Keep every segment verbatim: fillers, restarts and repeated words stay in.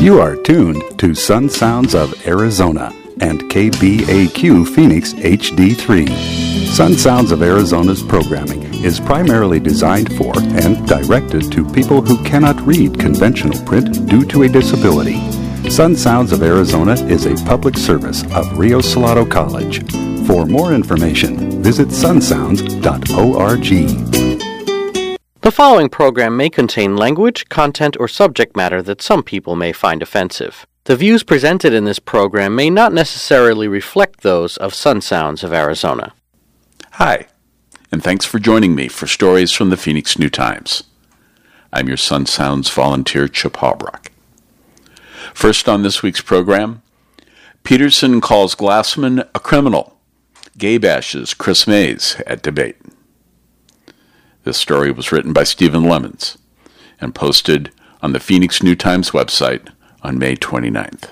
You are tuned to Sun Sounds of Arizona and K B A Q Phoenix H D three. Sun Sounds of Arizona's programming is primarily designed for and directed to people who cannot read conventional print due to a disability. Sun Sounds of Arizona is a public service of Rio Salado College. For more information, visit sun sounds dot org. The following program may contain language, content, or subject matter that some people may find offensive. The views presented in this program may not necessarily reflect those of Sun Sounds of Arizona. Hi, and thanks for joining me for stories from the Phoenix New Times. I'm your Sun Sounds volunteer, Chip Halbrock. First on this week's program, Peterson calls Glassman a criminal. Gay bashes Chris Mays at debate. This story was written by Stephen Lemons and posted on the Phoenix New Times website on May twenty-ninth.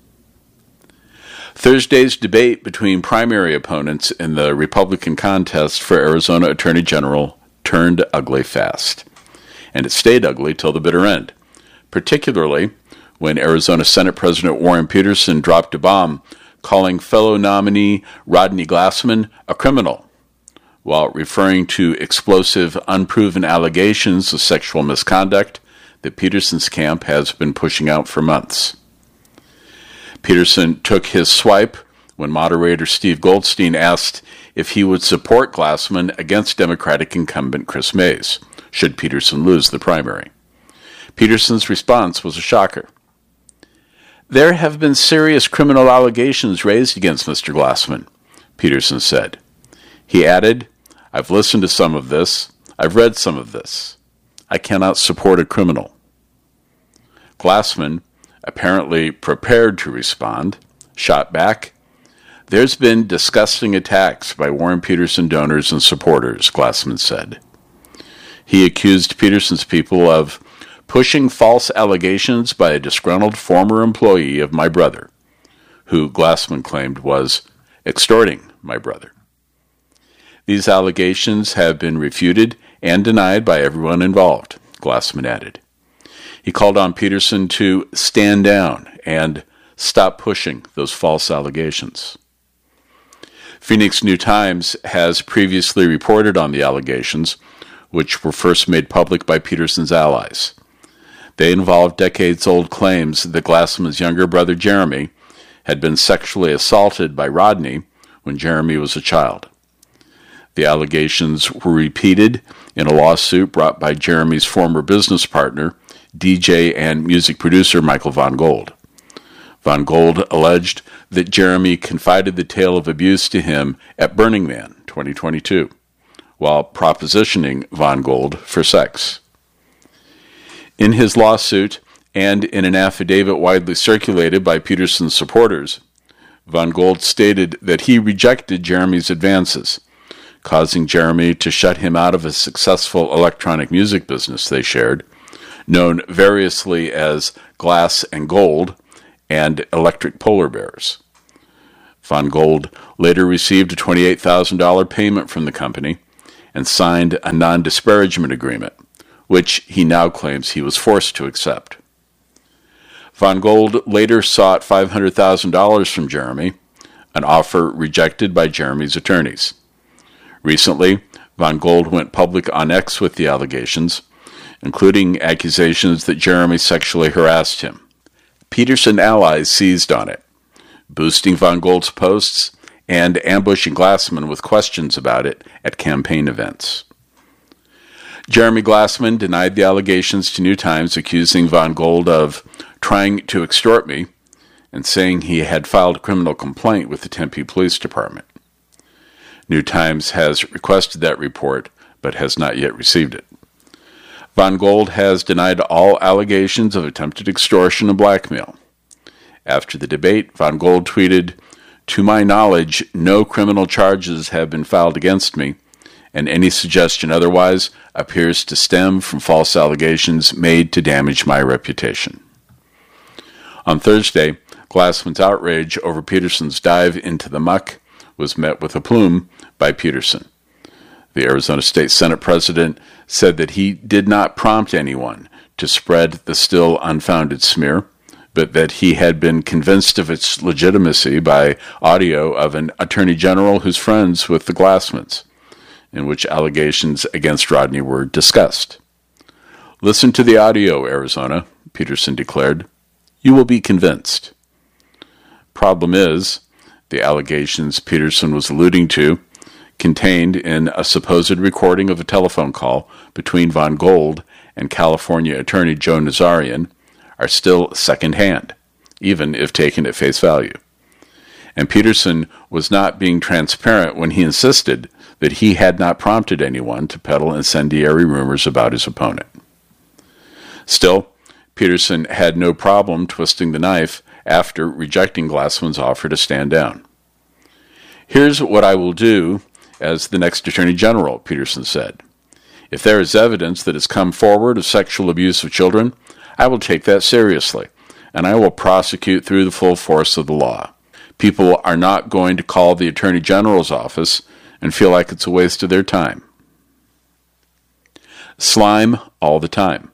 Thursday's debate between primary opponents in the Republican contest for Arizona Attorney General turned ugly fast, and it stayed ugly till the bitter end, particularly when Arizona Senate President Warren Peterson dropped a bomb calling fellow nominee Rodney Glassman a criminal, while referring to explosive, unproven allegations of sexual misconduct that Peterson's camp has been pushing out for months. Peterson took his swipe when moderator Steve Goldstein asked if he would support Glassman against Democratic incumbent Chris Mays, should Peterson lose the primary. Peterson's response was a shocker. "There have been serious criminal allegations raised against Mister Glassman," Peterson said. He added, "I've listened to some of this. I've read some of this. I cannot support a criminal." Glassman, apparently prepared to respond, shot back, "There's been disgusting attacks by Warren Peterson donors and supporters," Glassman said. He accused Peterson's people of pushing false allegations by a disgruntled former employee of my brother, who Glassman claimed was extorting my brother. These allegations have been refuted and denied by everyone involved, Glassman added. He called on Peterson to stand down and stop pushing those false allegations. Phoenix New Times has previously reported on the allegations, which were first made public by Peterson's allies. They involved decades-old claims that Glassman's younger brother Jeremy had been sexually assaulted by Rodney when Jeremy was a child. The allegations were repeated in a lawsuit brought by Jeremy's former business partner, D J and music producer Michael Von Gold. Von Gold alleged that Jeremy confided the tale of abuse to him at Burning Man twenty twenty-two, while propositioning Von Gold for sex. In his lawsuit, and in an affidavit widely circulated by Peterson's supporters, Von Gold stated that he rejected Jeremy's advances, causing Jeremy to shut him out of a successful electronic music business they shared, known variously as Glass and Gold and Electric Polar Bears. Von Gold later received a twenty-eight thousand dollars payment from the company and signed a non-disparagement agreement, which he now claims he was forced to accept. Von Gold later sought five hundred thousand dollars from Jeremy, an offer rejected by Jeremy's attorneys. Recently, Von Gold went public on X with the allegations, including accusations that Jeremy sexually harassed him. Peterson allies seized on it, boosting Von Gold's posts and ambushing Glassman with questions about it at campaign events. Jeremy Glassman denied the allegations to New Times, accusing Von Gold of trying to extort me and saying he had filed a criminal complaint with the Tempe Police Department. New Times has requested that report, but has not yet received it. Von Gold has denied all allegations of attempted extortion and blackmail. After the debate, Von Gold tweeted, "To my knowledge, no criminal charges have been filed against me, and any suggestion otherwise appears to stem from false allegations made to damage my reputation." On Thursday, Glassman's outrage over Peterson's dive into the muck was met with aplomb by Peterson. The Arizona State Senate president said that he did not prompt anyone to spread the still unfounded smear, but that he had been convinced of its legitimacy by audio of an attorney general who's friends with the Glassmans, in which allegations against Rodney were discussed. "Listen to the audio, Arizona," Peterson declared. "You will be convinced." Problem is, the allegations Peterson was alluding to, contained in a supposed recording of a telephone call between Von Gold and California Attorney Joe Nazarian, are still second-hand, even if taken at face value. And Peterson was not being transparent when he insisted that he had not prompted anyone to peddle incendiary rumors about his opponent. Still, Peterson had no problem twisting the knife after rejecting Glassman's offer to stand down. "Here's what I will do as the next Attorney General," Peterson said. "If there is evidence that has come forward of sexual abuse of children, I will take that seriously, and I will prosecute through the full force of the law. People are not going to call the Attorney General's office and feel like it's a waste of their time." Slime all the time.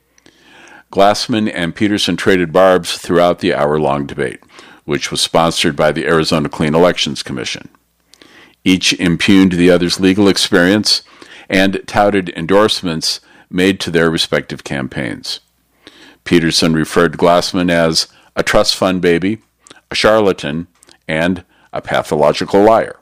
Glassman and Peterson traded barbs throughout the hour-long debate, which was sponsored by the Arizona Clean Elections Commission. Each impugned the other's legal experience and touted endorsements made to their respective campaigns. Peterson referred to Glassman as a trust fund baby, a charlatan, and a pathological liar.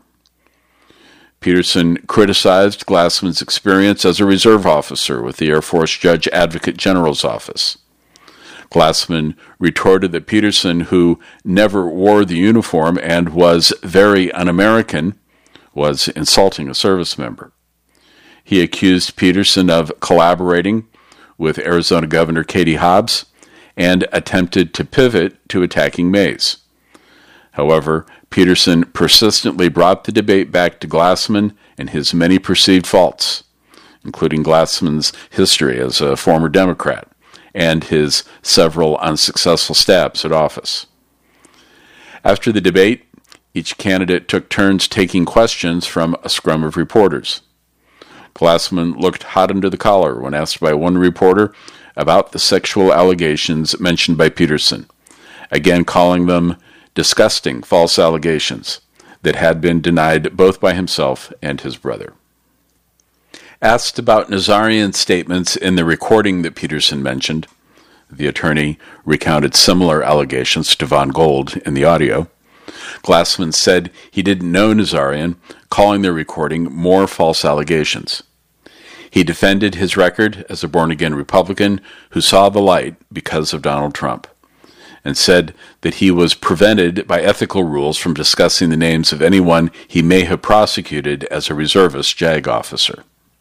Peterson criticized Glassman's experience as a reserve officer with the Air Force Judge Advocate General's office. Glassman retorted that Peterson, who never wore the uniform and was very un-American, was insulting a service member. He accused Peterson of collaborating with Arizona Governor Katie Hobbs and attempted to pivot to attacking Mays. However, Peterson persistently brought the debate back to Glassman and his many perceived faults, including Glassman's history as a former Democrat and his several unsuccessful stabs at office. After the debate, each candidate took turns taking questions from a scrum of reporters. Glassman looked hot under the collar when asked by one reporter about the sexual allegations mentioned by Peterson, again calling them disgusting false allegations that had been denied both by himself and his brother. Asked about Nazarian's statements in the recording that Peterson mentioned, the attorney recounted similar allegations to Von Gold in the audio. Glassman said he didn't know Nazarian, calling the recording more false allegations. He defended his record as a born-again Republican who saw the light because of Donald Trump, and said that he was prevented by ethical rules from discussing the names of anyone he may have prosecuted as a reservist JAG officer.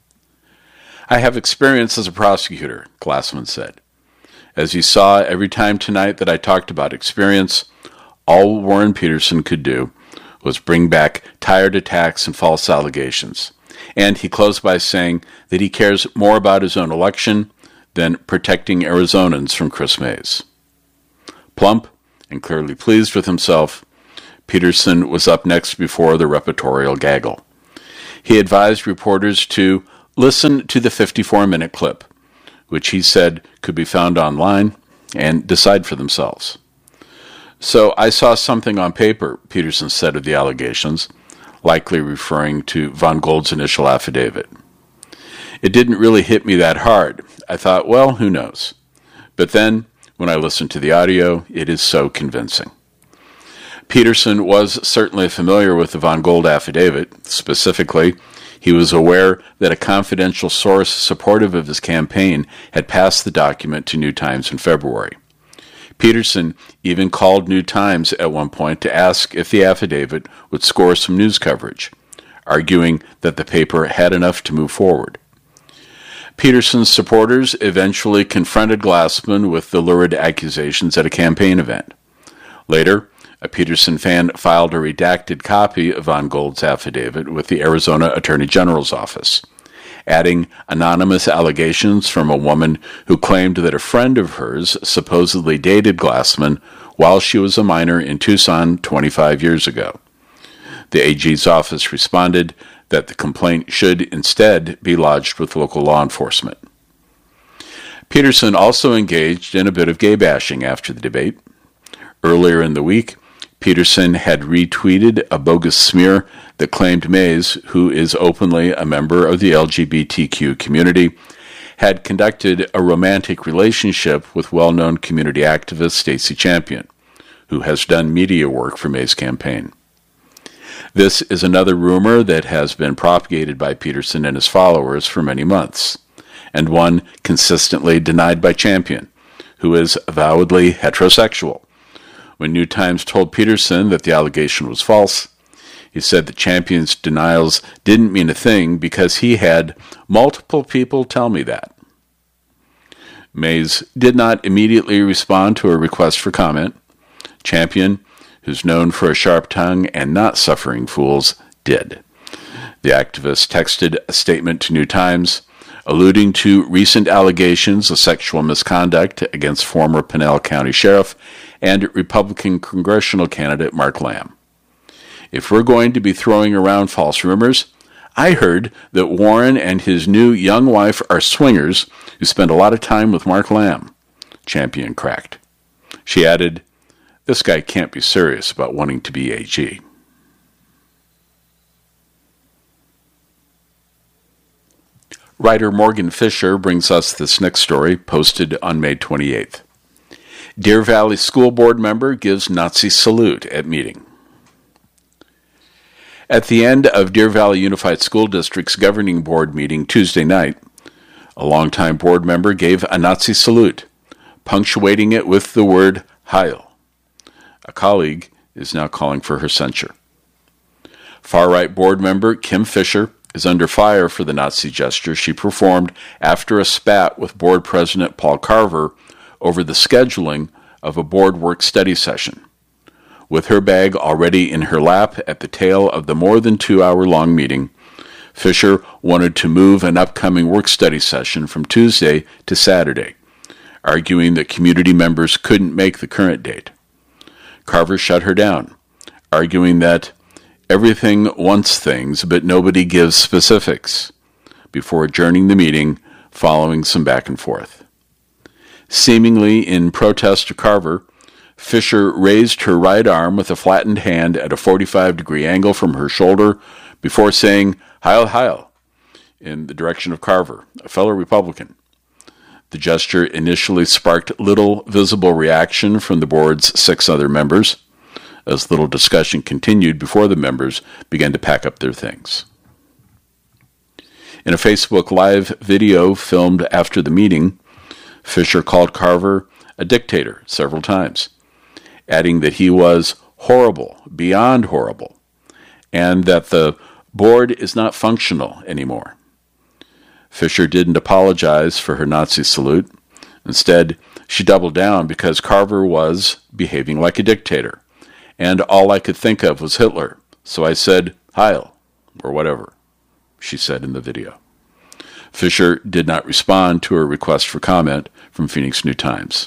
"I have experience as a prosecutor," Glassman said. "As you saw every time tonight that I talked about experience, all Warren Peterson could do was bring back tired attacks and false allegations." And he closed by saying that he cares more about his own election than protecting Arizonans from Chris Mays. Plump and clearly pleased with himself, Peterson was up next before the reportorial gaggle. He advised reporters to listen to the fifty-four minute clip, which he said could be found online, and decide for themselves. "So I saw something on paper," Peterson said of the allegations, likely referring to Von Gold's initial affidavit. "It didn't really hit me that hard. I thought, well, who knows? But then, when I listened to the audio, it is so convincing." Peterson was certainly familiar with the Von Gold affidavit. Specifically, he was aware that a confidential source supportive of his campaign had passed the document to New Times in February. Peterson even called New Times at one point to ask if the affidavit would score some news coverage, arguing that the paper had enough to move forward. Peterson's supporters eventually confronted Glassman with the lurid accusations at a campaign event. Later, a Peterson fan filed a redacted copy of Von Gold's affidavit with the Arizona Attorney General's office, adding anonymous allegations from a woman who claimed that a friend of hers supposedly dated Glassman while she was a minor in Tucson twenty-five years ago. The A G's office responded that the complaint should instead be lodged with local law enforcement. Peterson also engaged in a bit of gay bashing after the debate. Earlier in the week, Peterson had retweeted a bogus smear that claimed Mays, who is openly a member of the L G B T Q community, had conducted a romantic relationship with well-known community activist Stacey Champion, who has done media work for Mays' campaign. This is another rumor that has been propagated by Peterson and his followers for many months, and one consistently denied by Champion, who is avowedly heterosexual. When New Times told Peterson that the allegation was false, he said that Champion's denials didn't mean a thing because he had multiple people tell me that. Mays did not immediately respond to a request for comment. Champion, who's known for a sharp tongue and not suffering fools, did. The activist texted a statement to New Times, alluding to recent allegations of sexual misconduct against former Pinell County Sheriff and Republican congressional candidate Mark Lamb. If we're going to be throwing around false rumors, I heard that Warren and his new young wife are swingers who spend a lot of time with Mark Lamb, Champion cracked. She added, "This guy can't be serious about wanting to be A G." Writer Morgan Fisher brings us this next story, posted on May twenty-eighth. Deer Valley School Board member gives Nazi salute at meeting. At the end of Deer Valley Unified School District's governing board meeting Tuesday night, a longtime board member gave a Nazi salute, punctuating it with the word Heil. A colleague is now calling for her censure. Far-right board member Kim Fisher is under fire for the Nazi gesture she performed after a spat with board president Paul Carver over the scheduling of a board work-study session. With her bag already in her lap at the tail of the more than two-hour-long meeting, Fisher wanted to move an upcoming work-study session from Tuesday to Saturday, arguing that community members couldn't make the current date. Carver shut her down, arguing that everything wants things, but nobody gives specifics, before adjourning the meeting following some back and forth. Seemingly in protest to Carver, Fisher raised her right arm with a flattened hand at a forty-five degree angle from her shoulder before saying, "Heil, Heil," in the direction of Carver, a fellow Republican. The gesture initially sparked little visible reaction from the board's six other members, as little discussion continued before the members began to pack up their things. In a Facebook Live video filmed after the meeting, Fisher called Carver a dictator several times, adding that he was horrible, beyond horrible, and that the board is not functional anymore. Fisher didn't apologize for her Nazi salute. Instead, she doubled down because Carver was behaving like a dictator, and all I could think of was Hitler, so I said, "Heil," or whatever, she said in the video. Fisher did not respond to a request for comment from Phoenix New Times.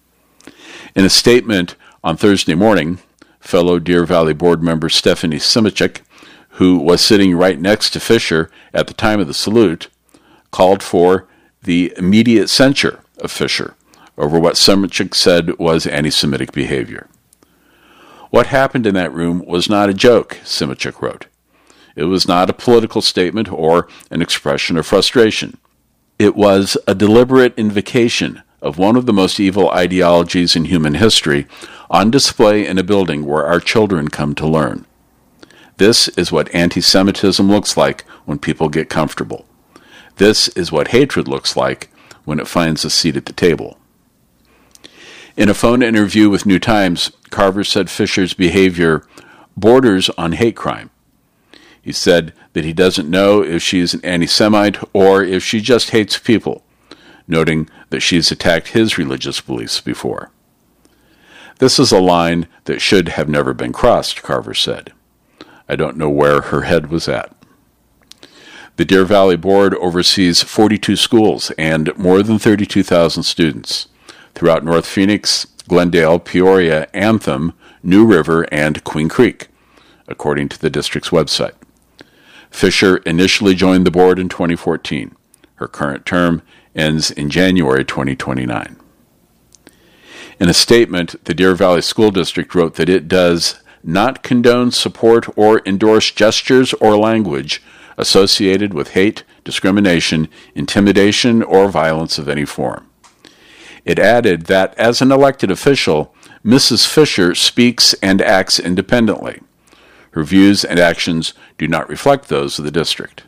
In a statement on Thursday morning, fellow Deer Valley board member Stephanie Simichek, who was sitting right next to Fisher at the time of the salute, called for the immediate censure of Fisher over what Simichek said was anti-Semitic behavior. "What happened in that room was not a joke," Simichek wrote. "It was not a political statement or an expression of frustration. It was a deliberate invocation of one of the most evil ideologies in human history on display in a building where our children come to learn. This is what anti-Semitism looks like when people get comfortable. This is what hatred looks like when it finds a seat at the table." In a phone interview with New Times, Carver said Fisher's behavior borders on hate crime. He said that he doesn't know if she's an anti-Semite or if she just hates people, noting that she's attacked his religious beliefs before. "This is a line that should have never been crossed," Carver said. "I don't know where her head was at." The Deer Valley Board oversees forty-two schools and more than thirty-two thousand students throughout North Phoenix, Glendale, Peoria, Anthem, New River, and Queen Creek, according to the district's website. Fisher initially joined the board in twenty fourteen. Her current term ends in January twenty twenty-nine. In a statement, the Deer Valley School District wrote that it does not condone, support, or endorse gestures or language associated with hate, discrimination, intimidation, or violence of any form. It added that as an elected official, Missus Fisher speaks and acts independently. Her views and actions do not reflect those of the district.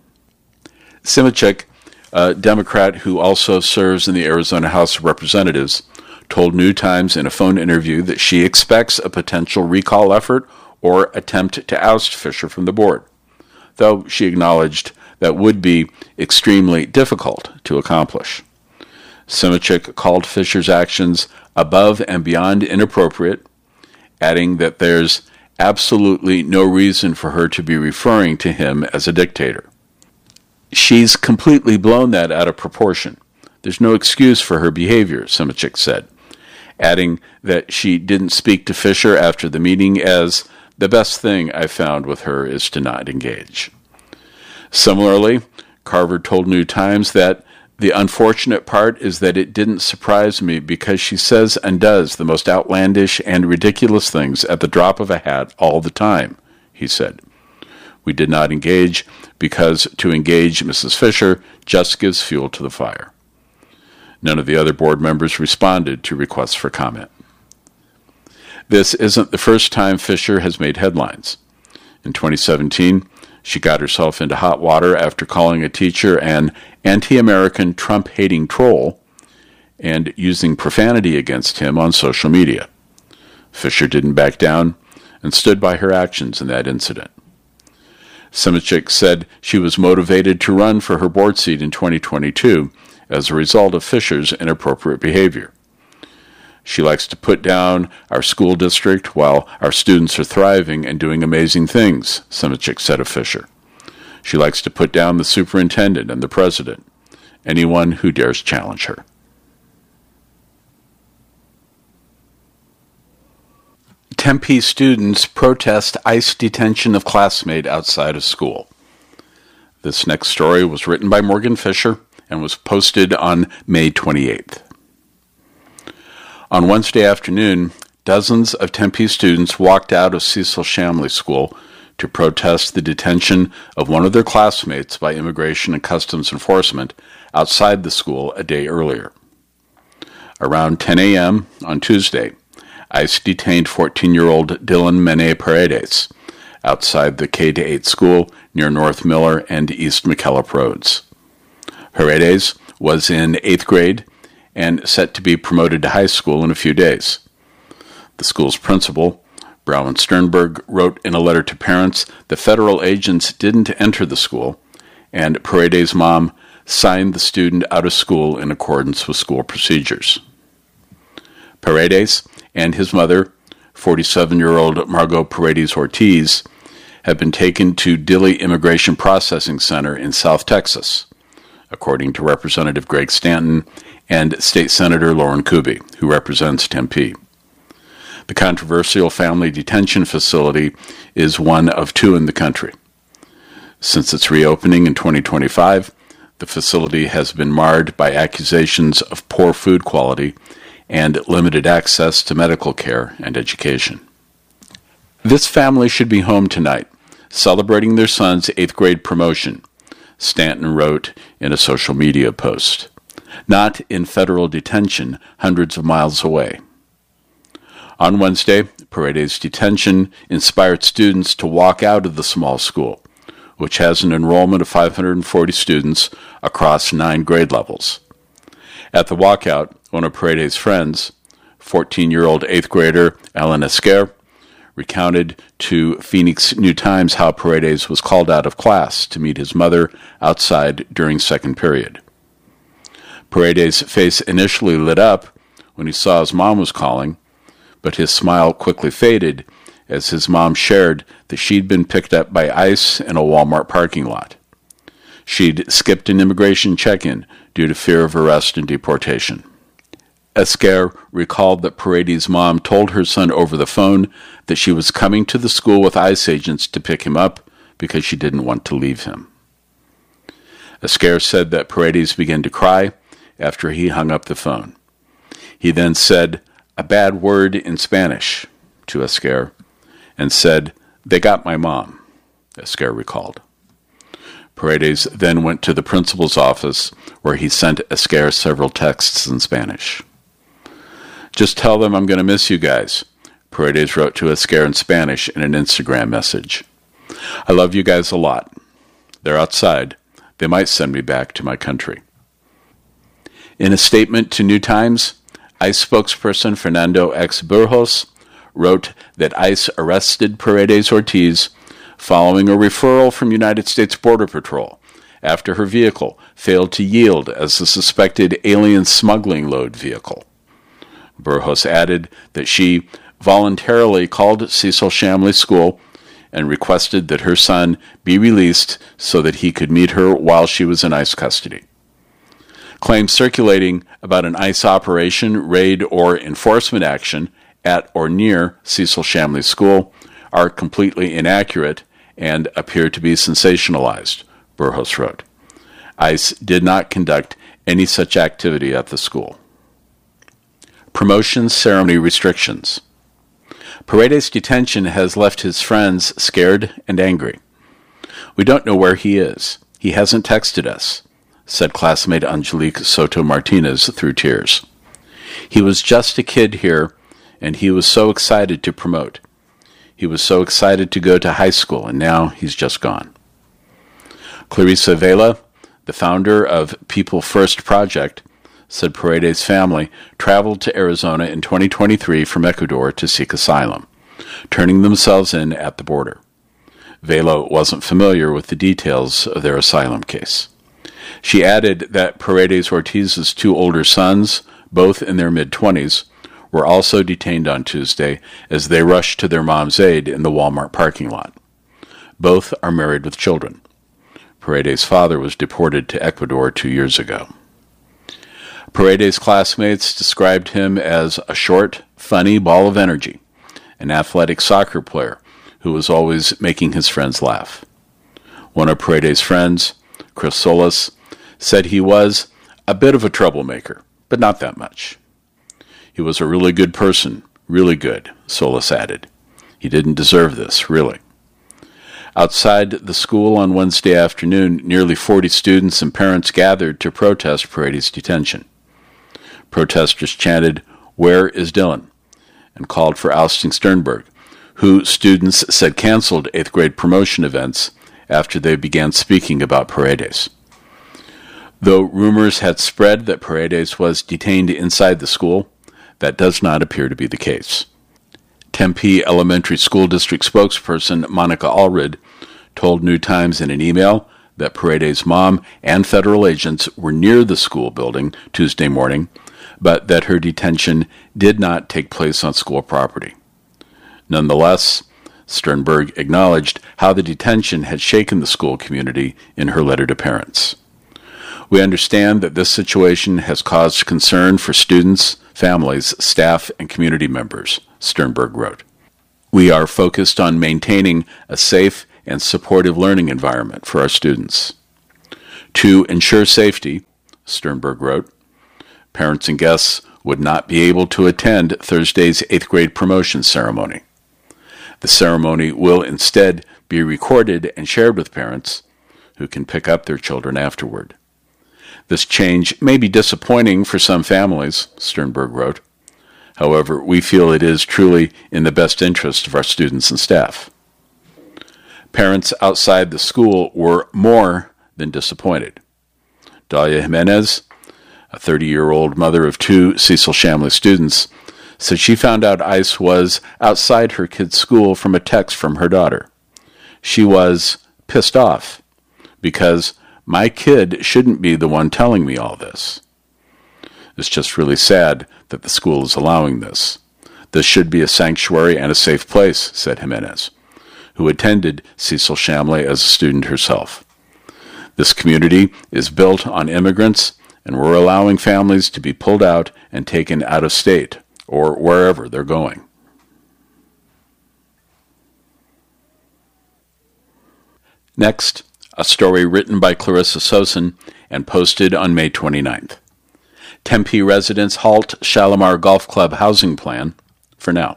Simichek, a Democrat who also serves in the Arizona House of Representatives, told New Times in a phone interview that she expects a potential recall effort or attempt to oust Fisher from the board, though she acknowledged that would be extremely difficult to accomplish. Simichek called Fisher's actions above and beyond inappropriate, adding that there's absolutely no reason for her to be referring to him as a dictator. She's completely blown that out of proportion. There's no excuse for her behavior, Simichek said, adding that she didn't speak to Fisher after the meeting as the best thing I found with her is to not engage. Similarly, Carver told New Times that the unfortunate part is that it didn't surprise me because she says and does the most outlandish and ridiculous things at the drop of a hat all the time, he said. We did not engage because to engage Missus Fisher just gives fuel to the fire. None of the other board members responded to requests for comment. This isn't the first time Fisher has made headlines. In twenty seventeen, she got herself into hot water after calling a teacher an anti-American Trump-hating troll and using profanity against him on social media. Fisher didn't back down and stood by her actions in that incident. Simichek said she was motivated to run for her board seat in twenty twenty-two as a result of Fisher's inappropriate behavior. She likes to put down our school district while our students are thriving and doing amazing things, Simichek said of Fisher. She likes to put down the superintendent and the president, anyone who dares challenge her. Tempe students protest ICE detention of classmate outside of school. This next story was written by Morgan Fisher and was posted on May twenty-eighth. On Wednesday afternoon, dozens of Tempe students walked out of Cecil Shamley School to protest the detention of one of their classmates by Immigration and Customs Enforcement outside the school a day earlier. Around ten a.m. on Tuesday, ICE detained fourteen-year-old Dylan Mene Paredes outside the K eight school near North Miller and East McKellipe Roads. Paredes was in eighth grade and set to be promoted to high school in a few days. The school's principal, Brown Sternberg, wrote in a letter to parents that federal agents didn't enter the school, and Paredes' mom signed the student out of school in accordance with school procedures. Paredes and his mother, forty-seven-year-old Margot Paredes Ortiz, have been taken to Dilley Immigration Processing Center in South Texas, according to Representative Greg Stanton and State Senator Lauren Kuby, who represents Tempe. The controversial family detention facility is one of two in the country. Since its reopening in twenty twenty-five, the facility has been marred by accusations of poor food quality and limited access to medical care and education. This family should be home tonight, celebrating their son's eighth grade promotion, Stanton wrote in a social media post. Not in federal detention hundreds of miles away. On Wednesday, Paredes' detention inspired students to walk out of the small school, which has an enrollment of five hundred forty students across nine grade levels. At the walkout, one of Paredes' friends, fourteen-year-old eighth grader Alan Esquer, recounted to Phoenix New Times how Paredes was called out of class to meet his mother outside during second period. Paredes' face initially lit up when he saw his mom was calling, but his smile quickly faded as his mom shared that she'd been picked up by ICE in a Walmart parking lot. She'd skipped an immigration check-in due to fear of arrest and deportation. Esquer recalled that Paredes' mom told her son over the phone that she was coming to the school with ICE agents to pick him up because she didn't want to leave him. Esquer said that Paredes began to cry after he hung up the phone. He then said, a bad word in Spanish to Esquer and said, "They got my mom," Esquer recalled. Paredes then went to the principal's office, where he sent Esquer several texts in Spanish. "Just tell them I'm going to miss you guys," Paredes wrote to Esquer in Spanish in an Instagram message. "I love you guys a lot. They're outside. They might send me back to my country." In a statement to New Times, ICE spokesperson Fernando X. Burgos wrote that ICE arrested Paredes Ortiz following a referral from United States Border Patrol after her vehicle failed to yield as the suspected alien smuggling load vehicle. Burgos added that she voluntarily called Cecil Shamley School and requested that her son be released so that he could meet her while she was in ICE custody. Claims circulating about an ICE operation, raid, or enforcement action at or near Cecil Shamley School are completely inaccurate and appear to be sensationalized, Burgos wrote. ICE did not conduct any such activity at the school. Promotion ceremony restrictions. Paredes' detention has left his friends scared and angry. "We don't know where he is. He hasn't texted us," said classmate Angelique Soto Martinez through tears. "He was just a kid here, and he was so excited to promote. He was so excited to go to high school, and now he's just gone." Clarissa Vela, the founder of People First Project, said Paredes' family traveled to Arizona in twenty twenty-three from Ecuador to seek asylum, turning themselves in at the border. Vela wasn't familiar with the details of their asylum case. She added that Paredes Ortiz's two older sons, both in their mid-twenties, were also detained on Tuesday as they rushed to their mom's aid in the Walmart parking lot. Both are married with children. Paredes' father was deported to Ecuador two years ago. Paredes' classmates described him as a short, funny ball of energy, an athletic soccer player who was always making his friends laugh. One of Paredes' friends, Chris Solis, said he was a bit of a troublemaker, but not that much. "He was a really good person, really good," Solis added. "He didn't deserve this, really." Outside the school on Wednesday afternoon, nearly forty students and parents gathered to protest Paredes' detention. Protesters chanted, "Where is Dylan?" and called for ousting Sternberg, who students said canceled eighth grade promotion events after they began speaking about Paredes. Though rumors had spread that Paredes was detained inside the school, that does not appear to be the case. Tempe Elementary School District spokesperson Monica Allred told New Times in an email that Paredes' mom and federal agents were near the school building Tuesday morning, but that her detention did not take place on school property. Nonetheless, Sternberg acknowledged how the detention had shaken the school community in her letter to parents. "We understand that this situation has caused concern for students, families, staff, and community members," Sternberg wrote. "We are focused on maintaining a safe and supportive learning environment for our students. To ensure safety," Sternberg wrote, "parents and guests would not be able to attend Thursday's eighth grade promotion ceremony. The ceremony will instead be recorded and shared with parents, who can pick up their children afterward. This change may be disappointing for some families," Sternberg wrote. "However, we feel it is truly in the best interest of our students and staff." Parents outside the school were more than disappointed. Dalia Jimenez, a thirty-year-old mother of two Cecil Shamley students, said she found out ICE was outside her kid's school from a text from her daughter. She was pissed off because my kid shouldn't be the one telling me all this. It's just really sad that the school is allowing this. This should be a sanctuary and a safe place, said Jimenez, who attended Cecil Shamley as a student herself. This community is built on immigrants, and we're allowing families to be pulled out and taken out of state, or wherever they're going. Next, a story written by Clarissa Sosin and posted on May twenty-ninth. Tempe residents halt Shalimar Golf Club housing plan for now.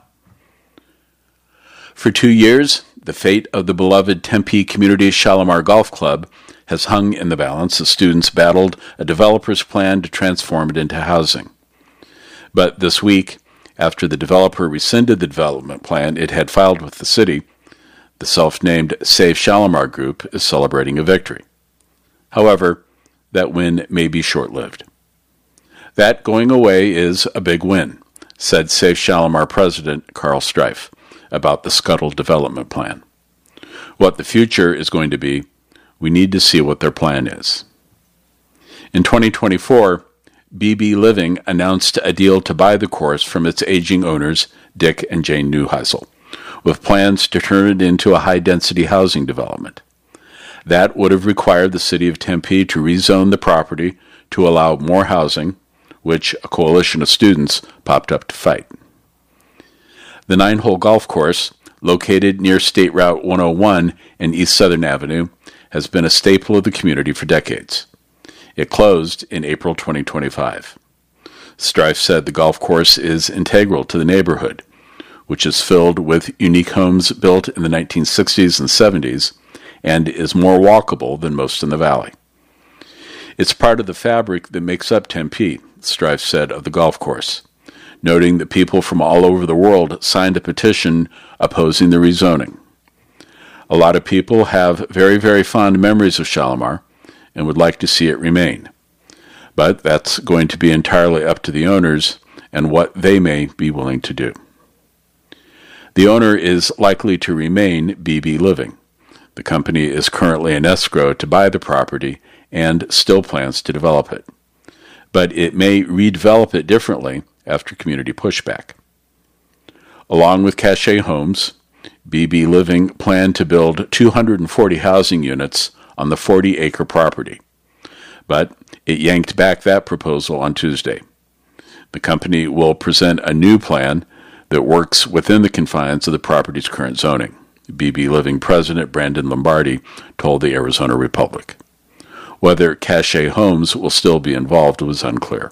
For two years, the fate of the beloved Tempe Community Shalimar Golf Club has hung in the balance as students battled a developer's plan to transform it into housing. But this week, after the developer rescinded the development plan it had filed with the city, the self-named Save Shalimar Group is celebrating a victory. However, that win may be short-lived. That going away is a big win, said Save Shalimar President Carl Strife about the scuttled development plan. What the future is going to be, we need to see what their plan is. In twenty twenty-four, B B Living announced a deal to buy the course from its aging owners, Dick and Jane Neuheisel, with plans to turn it into a high-density housing development. That would have required the city of Tempe to rezone the property to allow more housing, which a coalition of students popped up to fight. The nine-hole golf course, located near State Route one oh one and East Southern Avenue, has been a staple of the community for decades. It closed in April twenty twenty-five. Strife said the golf course is integral to the neighborhood, which is filled with unique homes built in the nineteen sixties and seventies and is more walkable than most in the valley. It's part of the fabric that makes up Tempe, Strife said of the golf course, noting that people from all over the world signed a petition opposing the rezoning. A lot of people have very, very fond memories of Shalimar and would like to see it remain. But that's going to be entirely up to the owners and what they may be willing to do. The owner is likely to remain B B Living. The company is currently in escrow to buy the property and still plans to develop it. But it may redevelop it differently after community pushback. Along with Cachet Homes, B B Living planned to build two hundred forty housing units on the forty-acre property, but it yanked back that proposal on Tuesday. The company will present a new plan that works within the confines of the property's current zoning, B B Living President Brandon Lombardi told the Arizona Republic. Whether Cachet Homes will still be involved was unclear.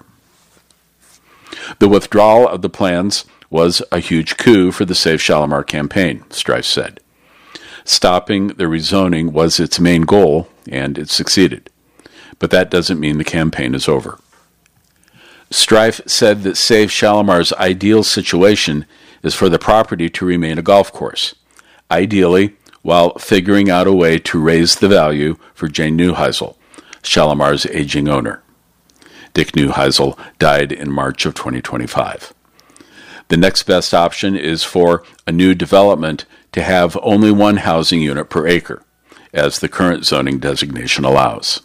The withdrawal of the plans was a huge coup for the Save Shalimar campaign, Strife said. Stopping the rezoning was its main goal, and it succeeded. But that doesn't mean the campaign is over. Strife said that Save Shalimar's ideal situation is for the property to remain a golf course, ideally while figuring out a way to raise the value for Jane Neuheisel, Shalimar's aging owner. Dick Neuheisel died in March of twenty twenty-five. The next best option is for a new development to have only one housing unit per acre, as the current zoning designation allows.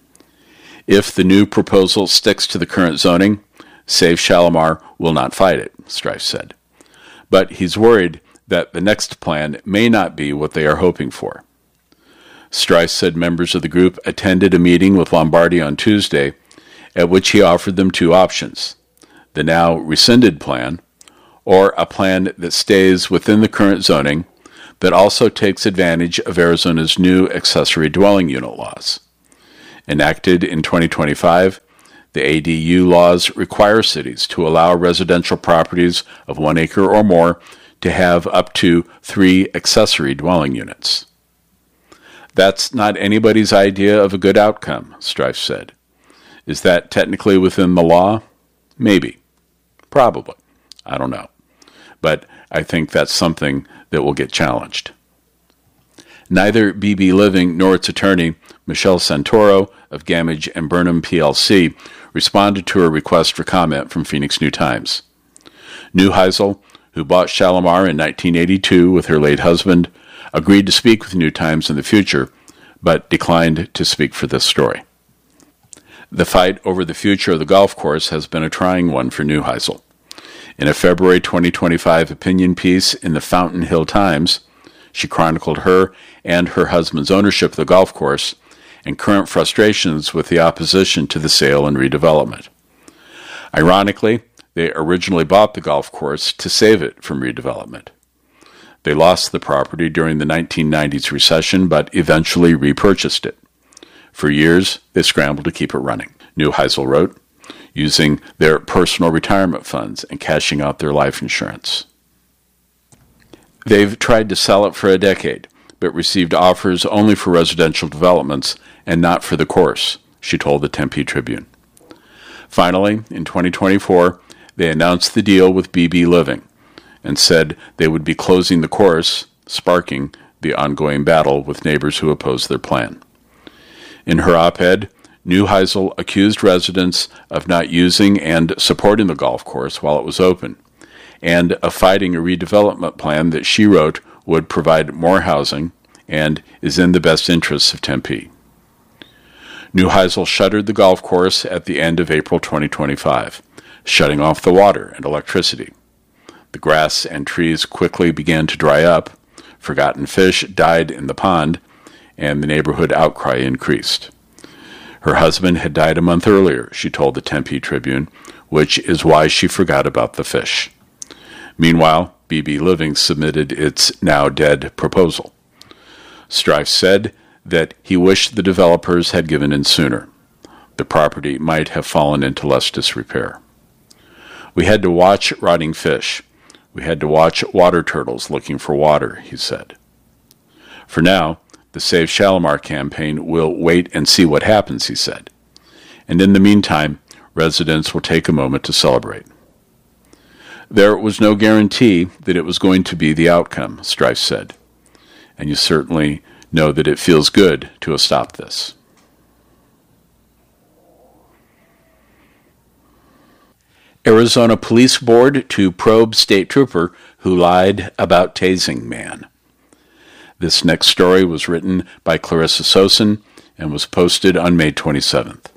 If the new proposal sticks to the current zoning, Save Shalimar will not fight it, Strife said. But he's worried that the next plan may not be what they are hoping for. Strife said members of the group attended a meeting with Lombardi on Tuesday, at which he offered them two options: the now rescinded plan, or a plan that stays within the current zoning that also takes advantage of Arizona's new accessory dwelling unit laws. Enacted in twenty twenty-five, the A D U laws require cities to allow residential properties of one acre or more to have up to three accessory dwelling units. That's not anybody's idea of a good outcome, Strife said. Is that technically within the law? Maybe. Probably. I don't know. But I think that's something that will get challenged. Neither B B Living nor its attorney, Michelle Santoro of Gamage and Burnham P L C, responded to a request for comment from Phoenix New-Times. Neuheisel, who bought Shalimar in nineteen eighty-two with her late husband, agreed to speak with New-Times in the future, but declined to speak for this story. The fight over the future of the golf course has been a trying one for Neuheisel. In a February twenty twenty-five opinion piece in the Fountain Hill Times, she chronicled her and her husband's ownership of the golf course and current frustrations with the opposition to the sale and redevelopment. Ironically, they originally bought the golf course to save it from redevelopment. They lost the property during the nineteen nineties recession, but eventually repurchased it. For years, they scrambled to keep it running. Neuheisel wrote, using their personal retirement funds and cashing out their life insurance. They've tried to sell it for a decade, but received offers only for residential developments and not for the course, she told the Tempe Tribune. Finally, in twenty twenty-four, they announced the deal with B B Living and said they would be closing the course, sparking the ongoing battle with neighbors who opposed their plan. In her op-ed, Neuheisel accused residents of not using and supporting the golf course while it was open, and of fighting a redevelopment plan that she wrote would provide more housing and is in the best interests of Tempe. Neuheisel shuttered the golf course at the end of April twenty twenty-five, shutting off the water and electricity. The grass and trees quickly began to dry up, forgotten fish died in the pond, and the neighborhood outcry increased. Her husband had died a month earlier, she told the Tempe Tribune, which is why she forgot about the fish. Meanwhile, B B Living submitted its now-dead proposal. Strife said that he wished the developers had given in sooner. The property might have fallen into less disrepair. We had to watch rotting fish. We had to watch water turtles looking for water, he said. For now, the Save Shalimar campaign will wait and see what happens, he said. And in the meantime, residents will take a moment to celebrate. There was no guarantee that it was going to be the outcome, Strife said. And you certainly know that it feels good to have stopped this. Arizona Police Board to probe state trooper who lied about tasing man. This next story was written by Clarissa Sosin and was posted on May twenty-seventh.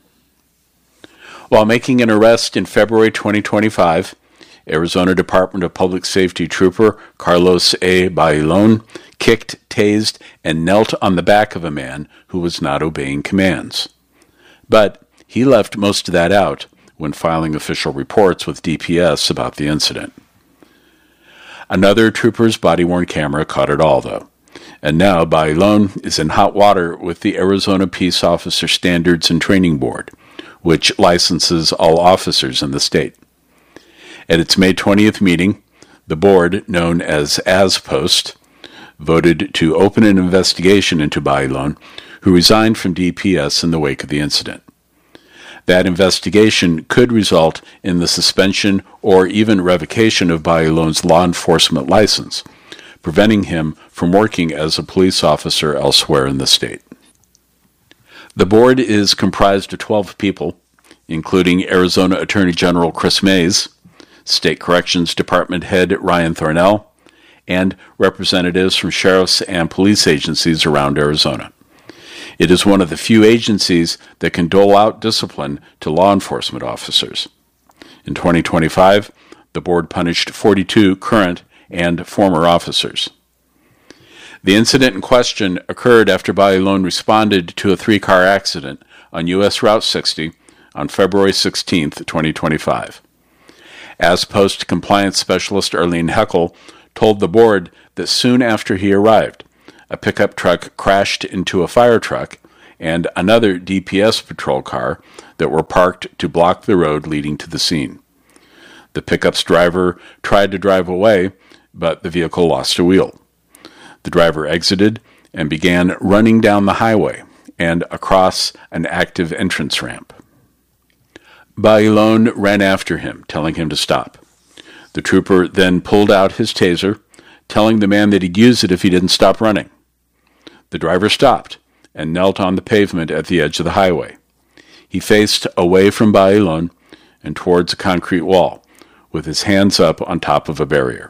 While making an arrest in February twenty twenty-five, Arizona Department of Public Safety Trooper Carlos A. Bailon kicked, tased, and knelt on the back of a man who was not obeying commands. But he left most of that out when filing official reports with D P S about the incident. Another trooper's body-worn camera caught it all, though. And now Bailon is in hot water with the Arizona Peace Officer Standards and Training Board, which licenses all officers in the state. At its May twentieth meeting, the board, known as ASPOST, voted to open an investigation into Bailon, who resigned from D P S in the wake of the incident. That investigation could result in the suspension or even revocation of Bailon's law enforcement license, preventing him from working as a police officer elsewhere in the state. The board is comprised of twelve people, including Arizona Attorney General Chris Mays, State Corrections Department Head Ryan Thornell, and representatives from sheriffs and police agencies around Arizona. It is one of the few agencies that can dole out discipline to law enforcement officers. In twenty twenty-five, the board punished forty-two current and former officers. The incident in question occurred after Bailon responded to a three-car accident on U S Route sixty on February sixteenth, twenty twenty-five. As Post Compliance Specialist Arlene Heckel told the board that soon after he arrived, a pickup truck crashed into a fire truck and another D P S patrol car that were parked to block the road leading to the scene. The pickup's driver tried to drive away, but the vehicle lost a wheel. The driver exited and began running down the highway and across an active entrance ramp. Bailon ran after him, telling him to stop. The trooper then pulled out his taser, telling the man that he'd use it if he didn't stop running. The driver stopped and knelt on the pavement at the edge of the highway. He faced away from Bailon and towards a concrete wall, with his hands up on top of a barrier.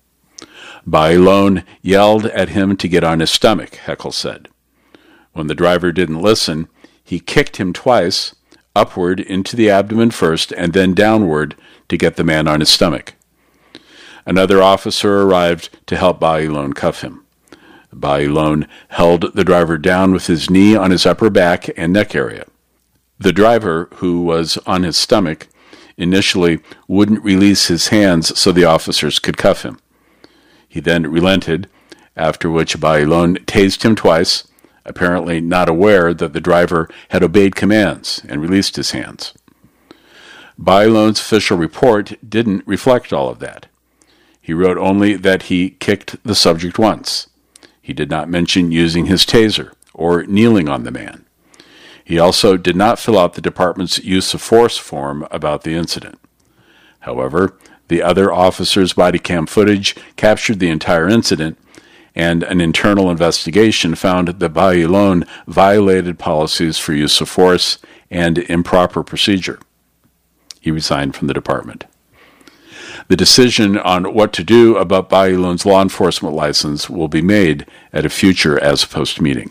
Bailon yelled at him to get on his stomach, Heckel said. When the driver didn't listen, he kicked him twice, upward into the abdomen first and then downward to get the man on his stomach. Another officer arrived to help Bailon cuff him. Bailon held the driver down with his knee on his upper back and neck area. The driver, who was on his stomach, initially wouldn't release his hands so the officers could cuff him. He then relented, after which Bailon tased him twice, apparently not aware that the driver had obeyed commands and released his hands. Bailon's official report didn't reflect all of that. He wrote only that he kicked the subject once. He did not mention using his taser or kneeling on the man. He also did not fill out the department's use of force form about the incident. However, the other officers' body cam footage captured the entire incident, and an internal investigation found that Bailon violated policies for use of force and improper procedure. He resigned from the department. The decision on what to do about Bailon's law enforcement license will be made at a future as opposed meeting.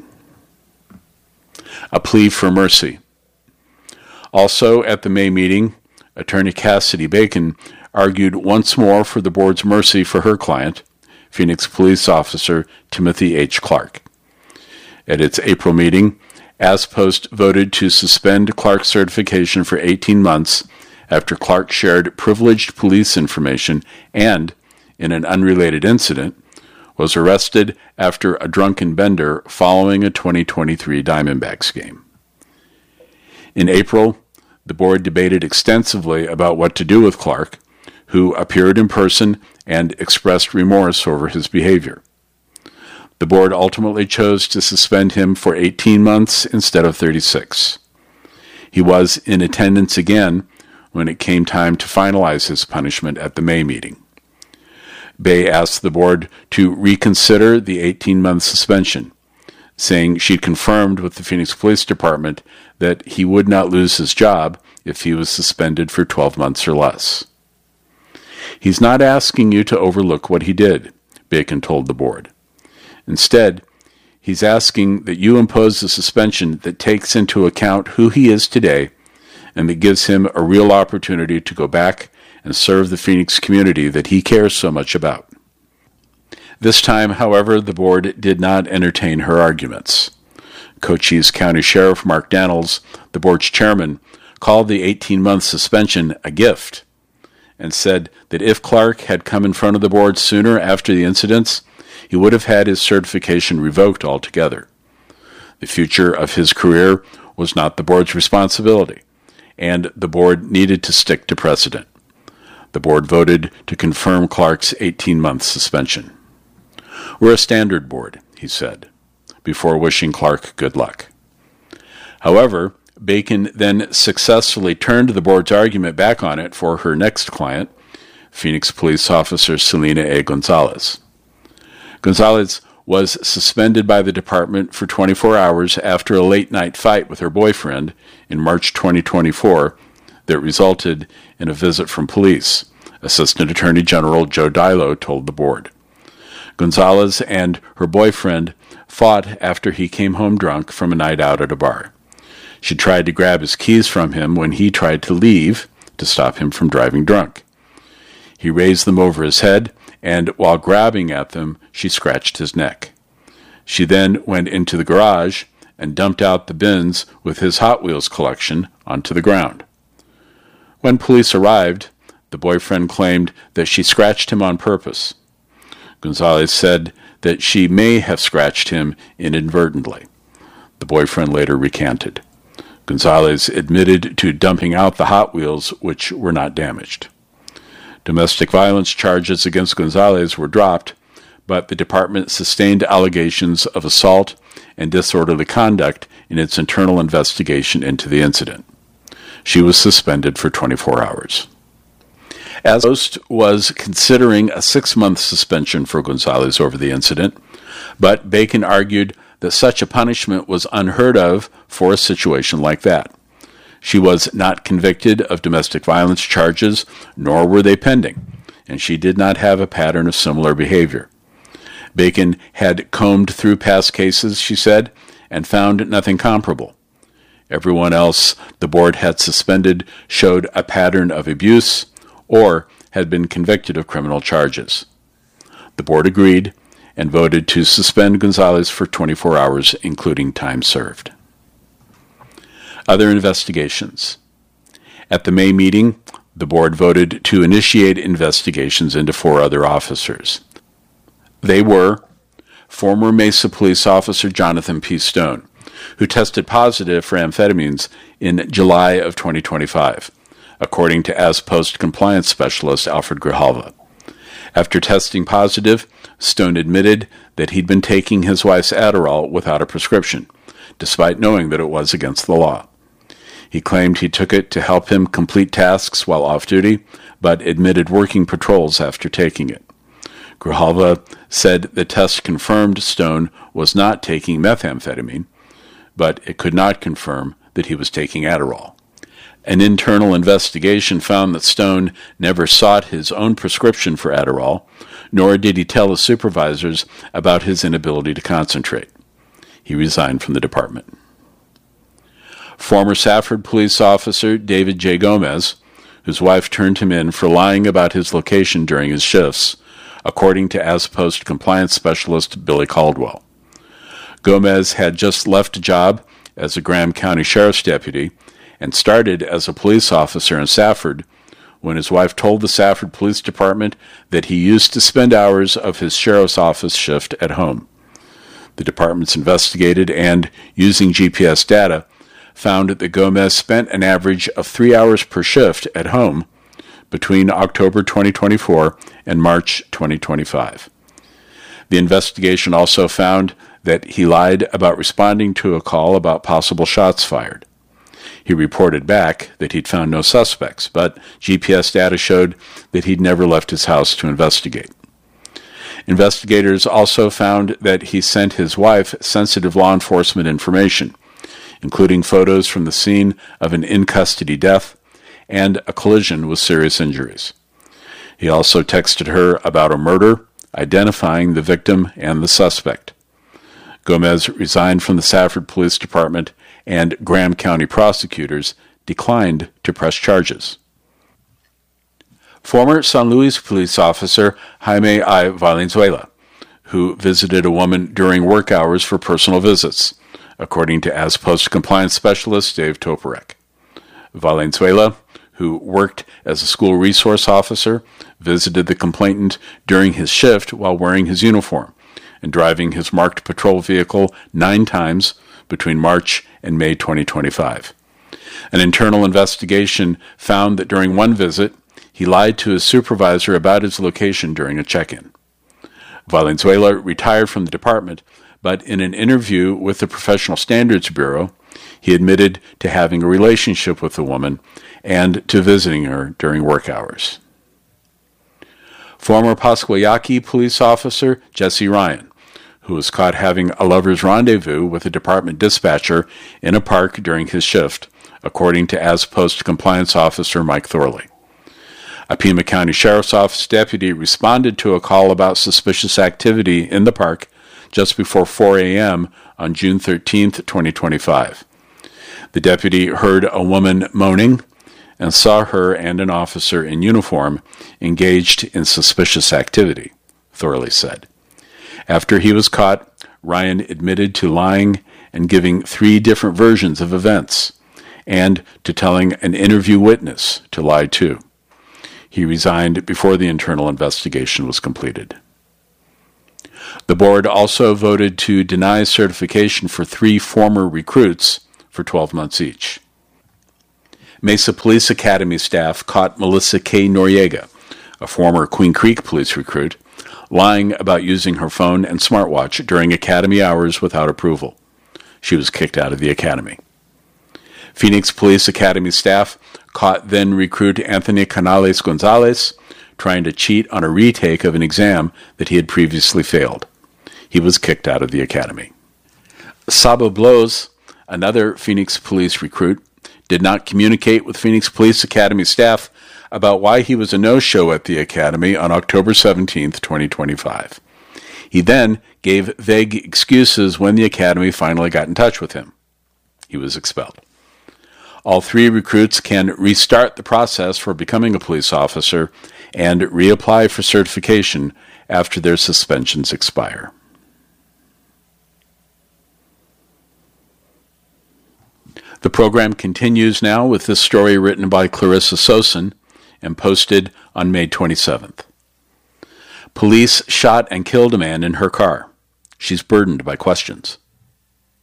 A plea for mercy. Also at the May meeting, Attorney Cassidy Bacon argued once more for the board's mercy for her client, Phoenix police officer Timothy H. Clark. At its April meeting, ASPOST voted to suspend Clark's certification for eighteen months after Clark shared privileged police information and, in an unrelated incident, was arrested after a drunken bender following a twenty twenty-three Diamondbacks game. In April, the board debated extensively about what to do with Clark, who appeared in person and expressed remorse over his behavior. The board ultimately chose to suspend him for eighteen months instead of thirty-six. He was in attendance again when it came time to finalize his punishment at the May meeting. Bay asked the board to reconsider the eighteen-month suspension, saying she'd confirmed with the Phoenix Police Department that he would not lose his job if he was suspended for twelve months or less. He's not asking you to overlook what he did, Bacon told the board. Instead, he's asking that you impose a suspension that takes into account who he is today and that gives him a real opportunity to go back and serve the Phoenix community that he cares so much about. This time, however, the board did not entertain her arguments. Cochise County Sheriff Mark Daniels, the board's chairman, called the eighteen-month suspension a gift and said that if Clark had come in front of the board sooner after the incidents, he would have had his certification revoked altogether. The future of his career was not the board's responsibility, and the board needed to stick to precedent. The board voted to confirm Clark's eighteen-month suspension. "We're a standard board," he said, before wishing Clark good luck. However, Bacon then successfully turned the board's argument back on it for her next client, Phoenix police officer Selena A. Gonzalez. Gonzalez was suspended by the department for twenty-four hours after a late-night fight with her boyfriend in March twenty twenty-four that resulted in a visit from police, Assistant Attorney General Joe Dilo told the board. Gonzalez and her boyfriend fought after he came home drunk from a night out at a bar. She tried to grab his keys from him when he tried to leave to stop him from driving drunk. He raised them over his head, and while grabbing at them, she scratched his neck. She then went into the garage and dumped out the bins with his Hot Wheels collection onto the ground. When police arrived, the boyfriend claimed that she scratched him on purpose. Gonzalez said that she may have scratched him inadvertently. The boyfriend later recanted. Gonzalez admitted to dumping out the Hot Wheels, which were not damaged. Domestic violence charges against Gonzalez were dropped, but the department sustained allegations of assault and disorderly conduct in its internal investigation into the incident. She was suspended for twenty-four hours. ASPOST was considering a six-month suspension for Gonzalez over the incident, but Bacon argued that such a punishment was unheard of for a situation like that. She was not convicted of domestic violence charges, nor were they pending, and she did not have a pattern of similar behavior. Bacon had combed through past cases, she said, and found nothing comparable. Everyone else the board had suspended showed a pattern of abuse or had been convicted of criminal charges. The board agreed and voted to suspend Gonzalez for twenty-four hours, including time served. Other investigations. At the May meeting, the board voted to initiate investigations into four other officers. They were former Mesa police officer Jonathan P. Stone, who tested positive for amphetamines in July of twenty twenty-five, according to A S Post compliance specialist Alfred Grijalva. After testing positive, Stone admitted that he'd been taking his wife's Adderall without a prescription, despite knowing that it was against the law. He claimed he took it to help him complete tasks while off duty, but admitted working patrols after taking it. Grijalva said the test confirmed Stone was not taking methamphetamine, but it could not confirm that he was taking Adderall. An internal investigation found that Stone never sought his own prescription for Adderall, nor did he tell his supervisors about his inability to concentrate. He resigned from the department. Former Safford police officer David J. Gomez, whose wife turned him in for lying about his location during his shifts, according to A S Post compliance specialist Billy Caldwell. Gomez had just left a job as a Graham County Sheriff's deputy and started as a police officer in Safford when his wife told the Safford Police Department that he used to spend hours of his sheriff's office shift at home. The departments investigated and, using G P S data, found that Gomez spent an average of three hours per shift at home between October twenty twenty-four and March twenty twenty-five. The investigation also found that he lied about responding to a call about possible shots fired. He reported back that he'd found no suspects, but G P S data showed that he'd never left his house to investigate. Investigators also found that he sent his wife sensitive law enforcement information, including photos from the scene of an in-custody death and a collision with serious injuries. He also texted her about a murder, identifying the victim and the suspect. Gomez resigned from the Safford Police Department, and Graham County prosecutors declined to press charges. Former San Luis police officer Jaime I. Valenzuela, who visited a woman during work hours for personal visits, according to A S Post compliance specialist Dave Toporek. Valenzuela, who worked as a school resource officer, visited the complainant during his shift while wearing his uniform and driving his marked patrol vehicle nine times between March and May twenty twenty-five. An internal investigation found that during one visit, he lied to his supervisor about his location during a check-in. Valenzuela retired from the department, but in an interview with the Professional Standards Bureau, he admitted to having a relationship with the woman and to visiting her during work hours. Former Pasquayaki police officer Jesse Ryan, who was caught having a lover's rendezvous with a department dispatcher in a park during his shift, according to A S Post compliance officer Mike Thorley. A Pima County Sheriff's Office deputy responded to a call about suspicious activity in the park just before four a.m. on June thirteenth, twenty twenty-five. The deputy heard a woman moaning and saw her and an officer in uniform engaged in suspicious activity, Thorley said. After he was caught, Ryan admitted to lying and giving three different versions of events, and to telling an interview witness to lie too. He resigned before the internal investigation was completed. The board also voted to deny certification for three former recruits for twelve months each. Mesa Police Academy staff caught Melissa K. Noriega, a former Queen Creek police recruit, lying about using her phone and smartwatch during academy hours without approval. She was kicked out of the academy. Phoenix Police Academy staff caught then-recruit Anthony Canales Gonzalez trying to cheat on a retake of an exam that he had previously failed. He was kicked out of the academy. Sabo Blows, another Phoenix Police recruit, did not communicate with Phoenix Police Academy staff about why he was a no-show at the academy on October seventeenth, twenty twenty-five. He then gave vague excuses when the academy finally got in touch with him. He was expelled. All three recruits can restart the process for becoming a police officer and reapply for certification after their suspensions expire. The program continues now with this story written by Clarissa Sosin and posted on May twenty-seventh. Police shot and killed a man in her car. She's burdened by questions.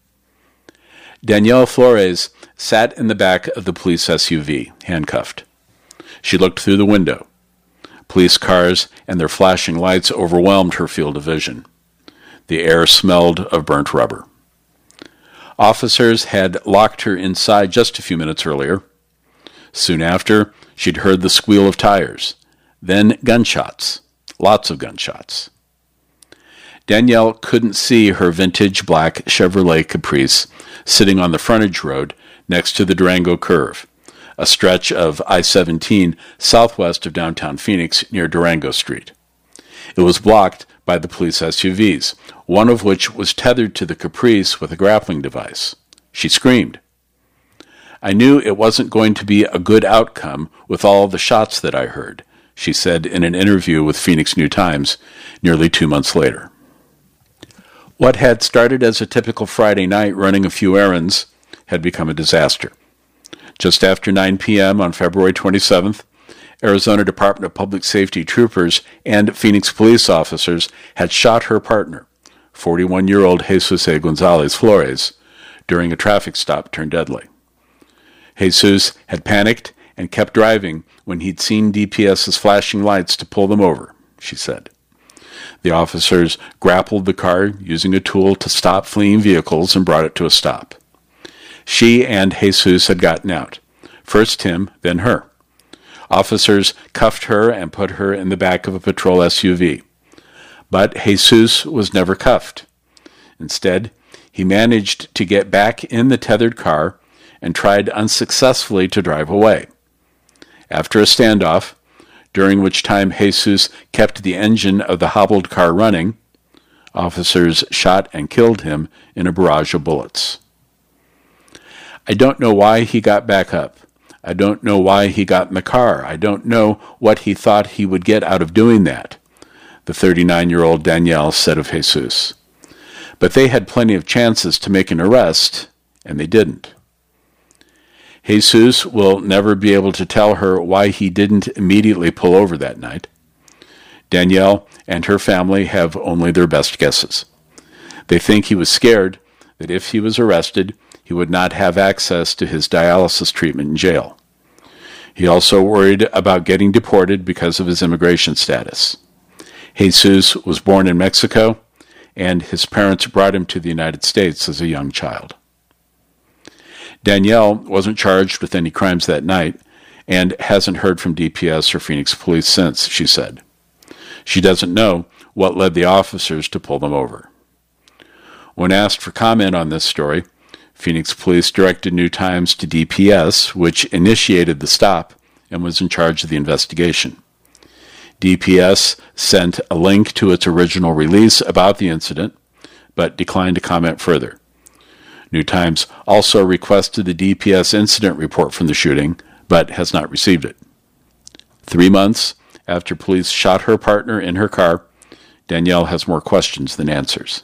Danielle Flores sat in the back of the police S U V, handcuffed. She looked through the window. Police cars and their flashing lights overwhelmed her field of vision. The air smelled of burnt rubber. Officers had locked her inside just a few minutes earlier. Soon after, she'd heard the squeal of tires, then gunshots, lots of gunshots. Danielle couldn't see her vintage black Chevrolet Caprice sitting on the frontage road next to the Durango Curve, a stretch of I seventeen southwest of downtown Phoenix near Durango Street. It was blocked by the police S U Vs, one of which was tethered to the Caprice with a grappling device. She screamed. "I knew it wasn't going to be a good outcome with all the shots that I heard," she said in an interview with Phoenix New Times nearly two months later. What had started as a typical Friday night running a few errands had become a disaster. Just after nine p.m. on February twenty-seventh, Arizona Department of Public Safety troopers and Phoenix police officers had shot her partner, forty-one-year-old Jesus A. Gonzalez Flores, during a traffic stop turned deadly. Jesus had panicked and kept driving when he'd seen D P S's flashing lights to pull them over, she said. The officers grappled the car using a tool to stop fleeing vehicles and brought it to a stop. She and Jesus had gotten out. First him, then her. Officers cuffed her and put her in the back of a patrol S U V. But Jesus was never cuffed. Instead, he managed to get back in the tethered car and tried unsuccessfully to drive away. After a standoff, during which time Jesus kept the engine of the hobbled car running, officers shot and killed him in a barrage of bullets. "I don't know why he got back up. I don't know why he got in the car. I don't know what he thought he would get out of doing that," the thirty-nine-year-old Danielle said of Jesus. But they had plenty of chances to make an arrest, and they didn't. Jesus will never be able to tell her why he didn't immediately pull over that night. Danielle and her family have only their best guesses. They think he was scared that if he was arrested, he would not have access to his dialysis treatment in jail. He also worried about getting deported because of his immigration status. Jesus was born in Mexico, and his parents brought him to the United States as a young child. Danielle wasn't charged with any crimes that night and hasn't heard from D P S or Phoenix police since, she said. She doesn't know what led the officers to pull them over. When asked for comment on this story, Phoenix police directed New Times to D P S, which initiated the stop and was in charge of the investigation. D P S sent a link to its original release about the incident, but declined to comment further. New Times also requested the D P S incident report from the shooting, but has not received it. Three months after police shot her partner in her car, Danielle has more questions than answers.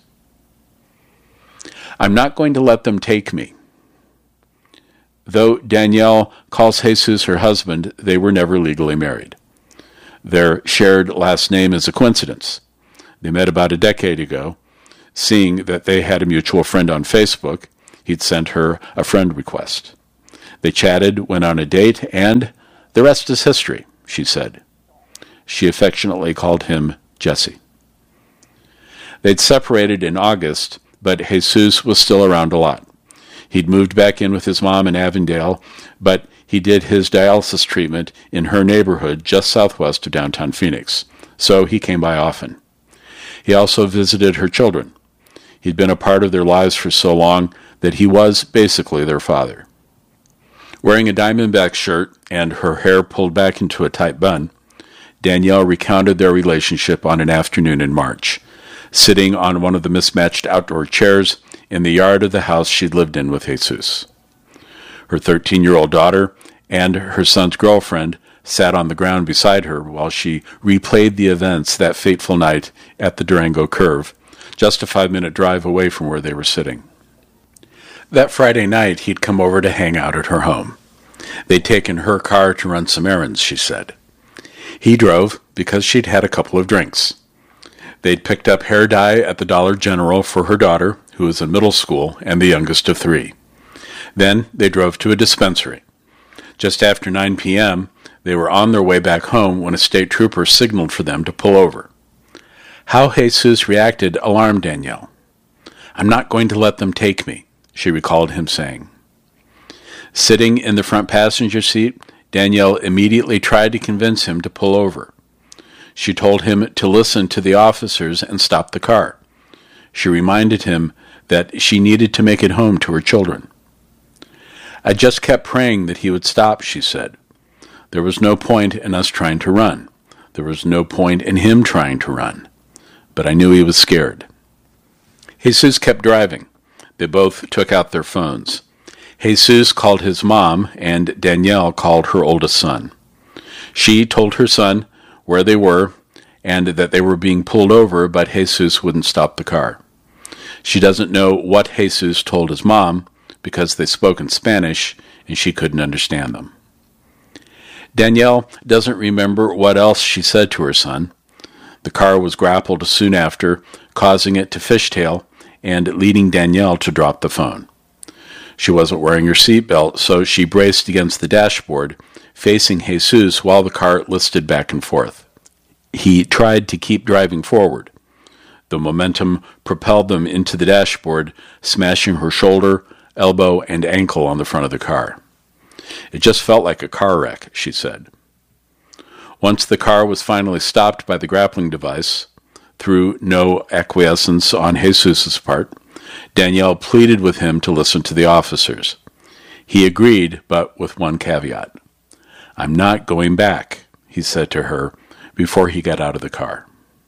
"I'm not going to let them take me." Though Danielle calls Jesus her husband, they were never legally married. Their shared last name is a coincidence. They met about a decade ago. Seeing that they had a mutual friend on Facebook, he'd sent her a friend request. They chatted, went on a date, and the rest is history, she said. She affectionately called him Jesse. They'd separated in August, but Jesus was still around a lot. He'd moved back in with his mom in Avondale, but he did his dialysis treatment in her neighborhood just southwest of downtown Phoenix, so he came by often. He also visited her children. He'd been a part of their lives for so long that he was basically their father. Wearing a Diamondback shirt and her hair pulled back into a tight bun, Danielle recounted their relationship on an afternoon in March, sitting on one of the mismatched outdoor chairs in the yard of the house she'd lived in with Jesus. Her thirteen-year-old daughter and her son's girlfriend sat on the ground beside her while she replayed the events that fateful night at the Durango Curve, just a five-minute drive away from where they were sitting. That Friday night, he'd come over to hang out at her home. They'd taken her car to run some errands, she said. He drove because she'd had a couple of drinks. They'd picked up hair dye at the Dollar General for her daughter, who was in middle school and the youngest of three. Then they drove to a dispensary. Just after nine p.m., They were on their way back home when a state trooper signaled for them to pull over. How Jesus reacted alarmed Danielle. "I'm not going to let them take me," she recalled him saying. Sitting in the front passenger seat, Danielle immediately tried to convince him to pull over. She told him to listen to the officers and stop the car. She reminded him that she needed to make it home to her children. "I just kept praying that he would stop," she said. "There was no point in us trying to run. There was no point in him trying to run. But I knew he was scared." Jesus kept driving. They both took out their phones. Jesus called his mom, and Danielle called her oldest son. She told her son where they were and that they were being pulled over, but Jesus wouldn't stop the car. She doesn't know what Jesus told his mom because they spoke in Spanish and she couldn't understand them. Danielle doesn't remember what else she said to her son. The car was grappled soon after, causing it to fishtail and leading Danielle to drop the phone. She wasn't wearing her seatbelt, so she braced against the dashboard, facing Jesus while the car listed back and forth. He tried to keep driving forward. The momentum propelled them into the dashboard, smashing her shoulder, elbow, and ankle on the front of the car. "It just felt like a car wreck," she said. Once the car was finally stopped by the grappling device, through no acquiescence on Jesus' part, Danielle pleaded with him to listen to the officers. He agreed, but with one caveat. "I'm not going back," he said to her before he got out of the car.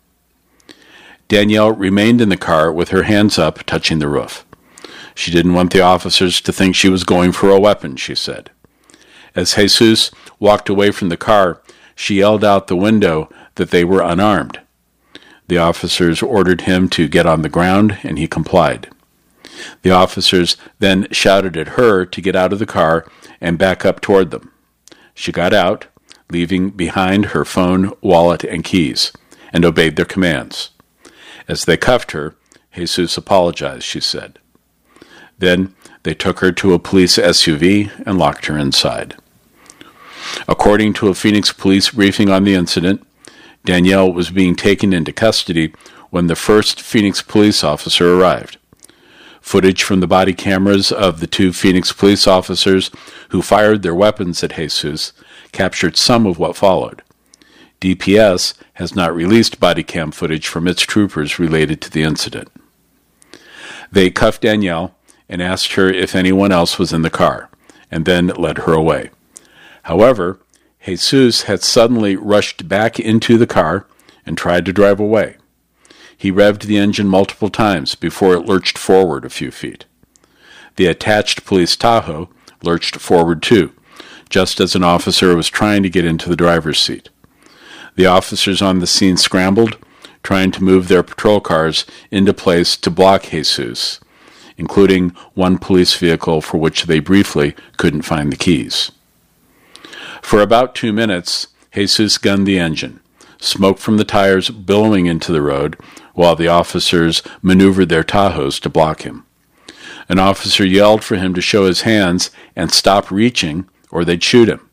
Danielle remained in the car with her hands up, touching the roof. She didn't want the officers to think she was going for a weapon, she said. As Jesus walked away from the car, she yelled out the window that they were unarmed. The officers ordered him to get on the ground, and he complied. The officers then shouted at her to get out of the car and back up toward them. She got out, leaving behind her phone, wallet, and keys, and obeyed their commands. As they cuffed her, Jesus apologized, she said. Then they took her to a police S U V and locked her inside. According to a Phoenix police briefing on the incident, Danielle was being taken into custody when the first Phoenix police officer arrived. Footage from the body cameras of the two Phoenix police officers who fired their weapons at Jesus captured some of what followed. D P S has not released body cam footage from its troopers related to the incident. They cuffed Danielle and asked her if anyone else was in the car, and then led her away. However, Jesus had suddenly rushed back into the car and tried to drive away. He revved the engine multiple times before it lurched forward a few feet. The attached police Tahoe lurched forward too, just as an officer was trying to get into the driver's seat. The officers on the scene scrambled, trying to move their patrol cars into place to block Jesus, including one police vehicle for which they briefly couldn't find the keys. For about two minutes, Jesus gunned the engine, smoke from the tires billowing into the road, while the officers maneuvered their Tahoes to block him. An officer yelled for him to show his hands and stop reaching, or they'd shoot him.